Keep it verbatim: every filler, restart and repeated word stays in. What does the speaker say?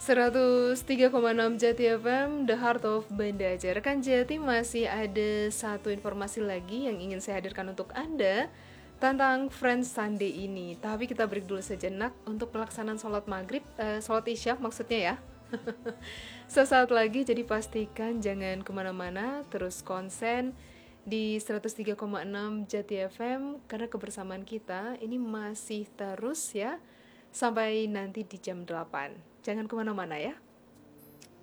seratus tiga koma enam Jati F M, The Heart of Banda Aceh. Rekan Jati, masih ada satu informasi lagi yang ingin saya hadirkan untuk Anda tentang Friends Sunday ini. Tapi kita break dulu sejenak untuk pelaksanaan sholat maghrib, eh, sholat isya maksudnya ya. Sesaat lagi, jadi pastikan jangan kemana-mana, terus konsen di seratus tiga koma enam Jati F M, karena kebersamaan kita ini masih terus ya, sampai nanti di jam delapan. Jangan kemana-mana ya.